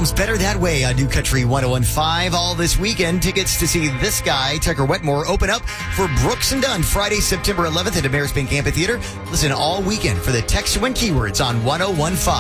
Holmes, Better That Way on New Country 101.5 all this weekend. Tickets to see this guy, Tucker Wetmore, open up for Brooks and Dunn Friday, September 11th at Ameris Bank Amphitheater. Listen all weekend for the text to win keywords on 101.5.